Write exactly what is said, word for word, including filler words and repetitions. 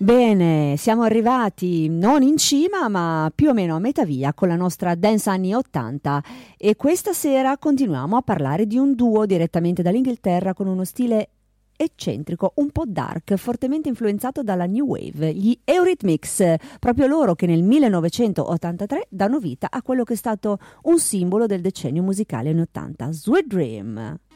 Bene, siamo arrivati non in cima, ma più o meno a metà via con la nostra dance anni ottanta e questa sera continuiamo a parlare di un duo direttamente dall'Inghilterra con uno stile eccentrico, un po' dark, fortemente influenzato dalla New Wave, gli Eurythmics, proprio loro che nel millenovecentottantatré danno vita a quello che è stato un simbolo del decennio musicale anni ottanta, Sweet Dream.